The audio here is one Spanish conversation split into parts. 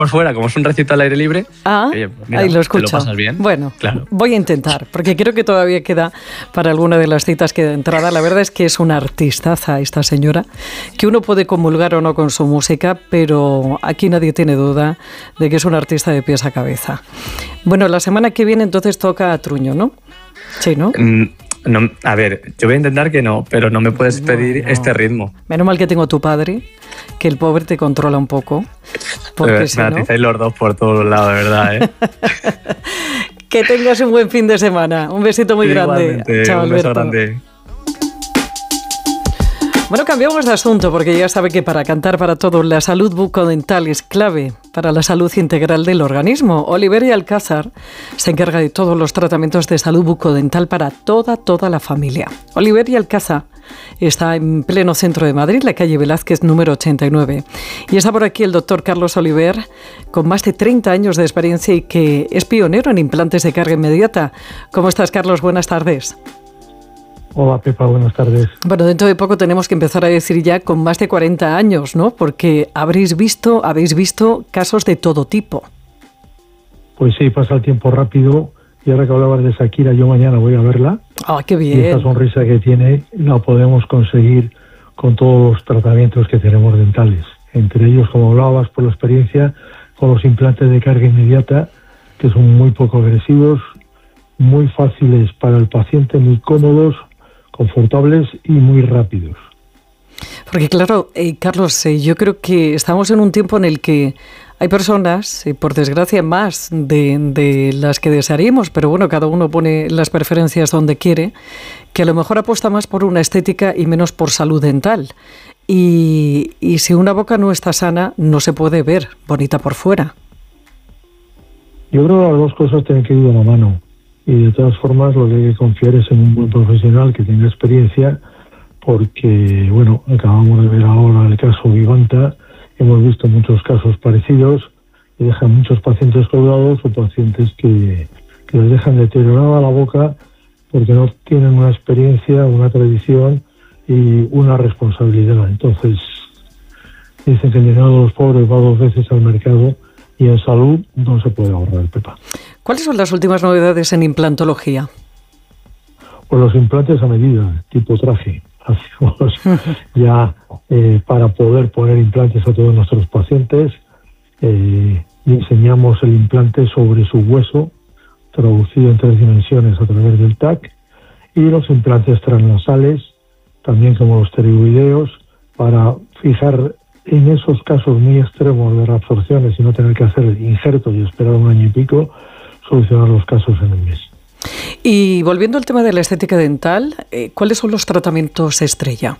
por fuera, como es un recinto al aire libre, oye, pues mira, ahí lo escucho. Te lo pasas bien. Bueno, claro. Voy a intentar, porque creo que todavía queda para alguna de las citas que de entrada. La verdad es que es una artistaza esta señora, que uno puede comulgar o no con su música, pero aquí nadie tiene duda de que es una artista de pies a cabeza. Bueno, la semana que viene entonces toca a Truño, ¿no? Sí, ¿no? No, a ver, yo voy a intentar que no, pero no me puedes pedir este ritmo. Menos mal que tengo a tu padre, que el pobre te controla un poco. Porque me atizáis los dos por todos lados, de verdad, ¿eh? Que tengas un buen fin de semana. Un besito muy grande. Chao, Alberto. Un beso grande. Bueno, cambiamos de asunto porque ya sabe que para cantar para todos la salud bucodental es clave para la salud integral del organismo. Oliveria Alcázar se encarga de todos los tratamientos de salud bucodental para toda la familia. Oliveria Alcázar está en pleno centro de Madrid, la calle Velázquez número 89. Y está por aquí el doctor Carlos Oliver, con más de 30 años de experiencia y que es pionero en implantes de carga inmediata. ¿Cómo estás, Carlos? Buenas tardes. Hola, Pepa, buenas tardes. Bueno, dentro de poco tenemos que empezar a decir ya con más de 40 años, ¿no? Porque habéis visto casos de todo tipo. Pues sí, pasa el tiempo rápido. Y ahora que hablabas de Shakira, yo mañana voy a verla. ¡Ah, qué bien! Y esa sonrisa que tiene la podemos conseguir con todos los tratamientos que tenemos dentales. Entre ellos, como hablabas por la experiencia, con los implantes de carga inmediata, que son muy poco agresivos, muy fáciles para el paciente, muy cómodos, confortables y muy rápidos. Porque claro, Carlos, yo creo que estamos en un tiempo en el que hay personas, por desgracia más de las que desearíamos, pero bueno, cada uno pone las preferencias donde quiere, que a lo mejor apuesta más por una estética y menos por salud dental. Y si una boca no está sana, no se puede ver bonita por fuera. Yo creo que las dos cosas tienen que ir de la mano. Y de todas formas lo que hay que confiar es en un buen profesional que tenga experiencia, porque, bueno, acabamos de ver ahora el caso Vivanta, hemos visto muchos casos parecidos y dejan muchos pacientes colgados o pacientes que les dejan deteriorada la boca porque no tienen una experiencia, una tradición y una responsabilidad. Entonces, dicen que el dinero de los pobres va 2 veces al mercado y en salud no se puede ahorrar, Pepa. ¿Cuáles son las últimas novedades en implantología? Pues los implantes a medida, tipo traje. Hacemos ya para poder poner implantes a todos nuestros pacientes. Diseñamos el implante sobre su hueso, traducido en 3 dimensiones a través del TAC. Y los implantes transnasales, también como los pterigoideos, para fijar en esos casos muy extremos de reabsorciones y no tener que hacer injertos y esperar 1 año y pico, solucionar los casos en un mes. Y volviendo al tema de la estética dental, ¿cuáles son los tratamientos estrella?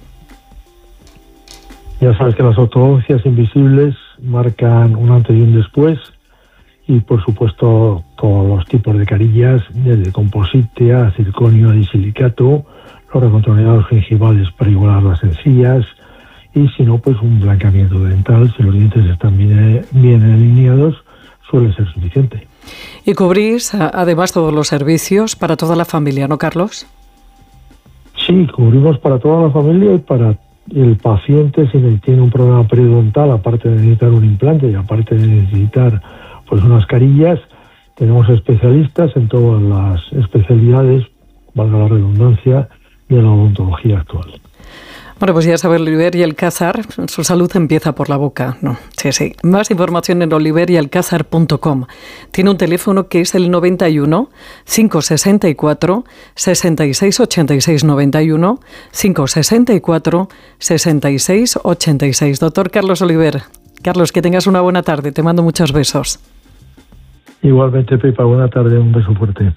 Ya sabes que las ortodoncias invisibles marcan un antes y un después y, por supuesto, todos los tipos de carillas, desde composite a circonio a disilicato, los recontorneados gingivales para igualar las encías y, si no, pues un blanqueamiento dental, si los dientes están bien alineados, suele ser suficiente. Y cubrís, además, todos los servicios para toda la familia, ¿no, Carlos? Sí, cubrimos para toda la familia y para el paciente si tiene un problema periodontal, aparte de necesitar un implante y aparte de necesitar pues unas carillas, tenemos especialistas en todas las especialidades, valga la redundancia, de la odontología actual. Bueno, pues ya sabe, Oliveria Alcázar, su salud empieza por la boca, ¿no? Sí. Más información en oliverialcázar.com. Tiene un teléfono que es el 91 564 66 86 91 564 66 86. Doctor Carlos Oliver. Carlos, que tengas una buena tarde. Te mando muchos besos. Igualmente, Pepa, buena tarde. Un beso fuerte.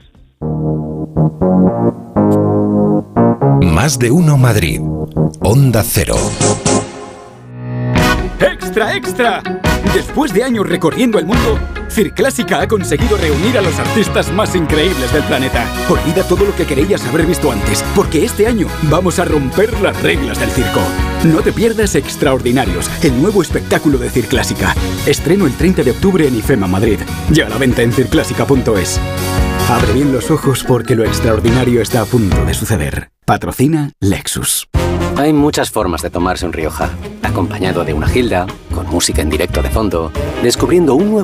Más de uno Madrid. Onda Cero. ¡Extra, extra! Después de años recorriendo el mundo, Circlásica ha conseguido reunir a los artistas más increíbles del planeta. Olvida todo lo que querías haber visto antes, porque este año vamos a romper las reglas del circo. No te pierdas Extraordinarios, el nuevo espectáculo de Circlásica. Estreno el 30 de octubre en IFEMA Madrid. Ya a la venta en circlásica.es. Abre bien los ojos porque lo extraordinario está a punto de suceder. Patrocina Lexus. Hay muchas formas de tomarse un Rioja. Acompañado de una gilda, con música en directo de fondo, descubriendo un nuevo